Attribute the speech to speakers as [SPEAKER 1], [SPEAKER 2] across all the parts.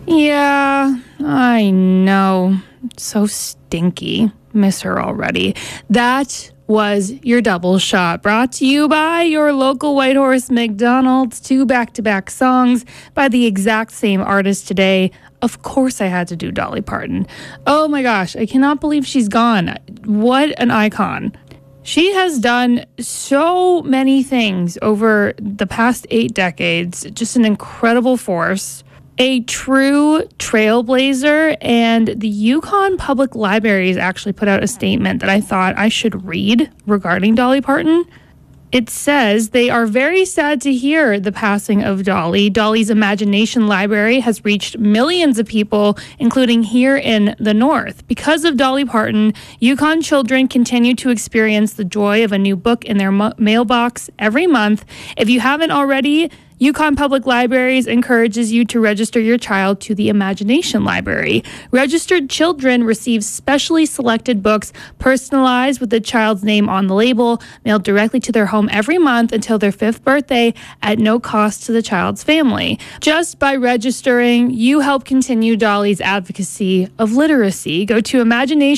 [SPEAKER 1] Yeah, I know. So stinky. Miss her already. That was your double shot, brought to you by your local Whitehorse McDonald's. 2 back-to-back songs by the exact same artist today. Of course I had to do Dolly Parton. Oh my gosh, I cannot believe she's gone. What an icon. She has done so many things over the past 8 decades. Just an incredible force. A true trailblazer, and the Yukon Public Libraries actually put out a statement that I thought I should read regarding Dolly Parton. It says they are very sad to hear the passing of Dolly. Dolly's Imagination Library has reached millions of people, including here in the North. Because of Dolly Parton, Yukon children continue to experience the joy of a new book in their mailbox every month. If you haven't already, Yukon Public Libraries encourages you to register your child to the Imagination Library. Registered children receive specially selected books personalized with the child's name on the label, mailed directly to their home every month until their 5th birthday at no cost to the child's family. Just by registering, you help continue Dolly's advocacy of literacy. Go to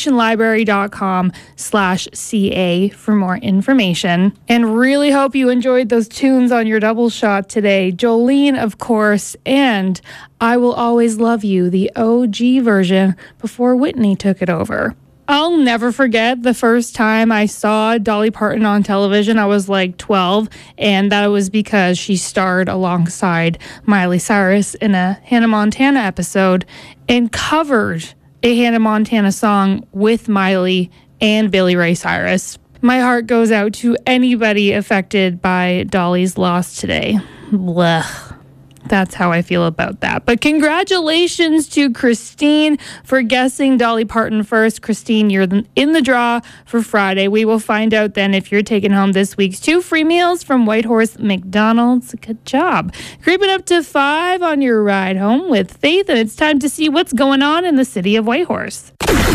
[SPEAKER 1] imaginationlibrary.com/CA for more information. And really hope you enjoyed those tunes on your double shot today. Jolene, of course, and I Will Always Love You, the OG version before Whitney took it over. I'll never forget the first time I saw Dolly Parton on television. I was like 12, and that was because she starred alongside Miley Cyrus in a Hannah Montana episode and covered a Hannah Montana song with Miley and Billy Ray Cyrus. My heart goes out to anybody affected by Dolly's loss today. Blech. That's how I feel about that. But congratulations to Christine for guessing Dolly Parton first. Christine, you're in the draw for Friday. We will find out then if you're taking home this week's 2 free meals from Whitehorse McDonald's. Good job. Creeping up to 5 on your ride home with Faith, and it's time to see what's going on in the city of Whitehorse.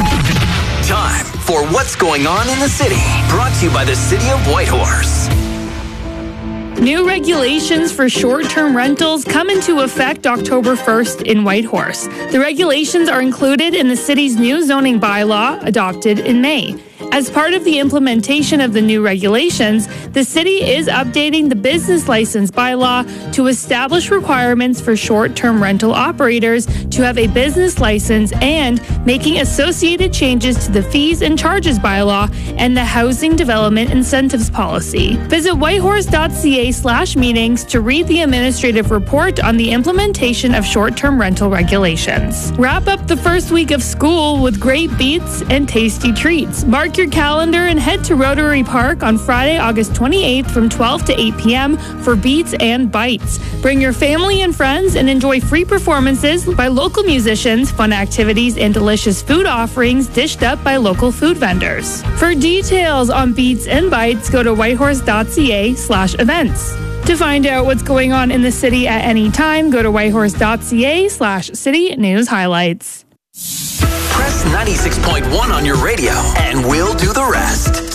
[SPEAKER 2] Time for What's Going On in the City, brought to you by the City of Whitehorse.
[SPEAKER 1] New regulations for short-term rentals come into effect October 1st in Whitehorse. The regulations are included in the city's new zoning bylaw adopted in May. As part of the implementation of the new regulations, the city is updating the business license bylaw to establish requirements for short-term rental operators to have a business license and making associated changes to the fees and charges bylaw and the housing development incentives policy. Visit whitehorse.ca/meetings to read the administrative report on the implementation of short-term rental regulations. Wrap up the first week of school with great beats and tasty treats. Mark your calendar and head to Rotary Park on Friday, August 28th from 12 to 8 p.m. for Beats and Bites. Bring your family and friends and enjoy free performances by local musicians, fun activities, and delicious food offerings dished up by local food vendors. For details on Beats and Bites, go to whitehorse.ca/events. To find out what's going on in the city at any time, go to whitehorse.ca/city news highlights.
[SPEAKER 2] Press 96.1 on your radio, and we'll do the rest.